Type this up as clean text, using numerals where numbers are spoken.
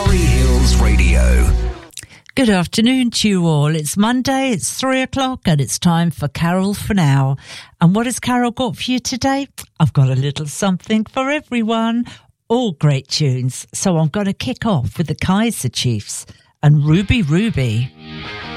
Surrey Hills Radio. Good afternoon to you all. It's Monday, it's 3 o'clock, and it's time for Carol for Now. And what has Carol got for you today? I've got a little something for everyone. All great tunes. So I'm going to kick off with the Kaiser Chiefs and Ruby Ruby.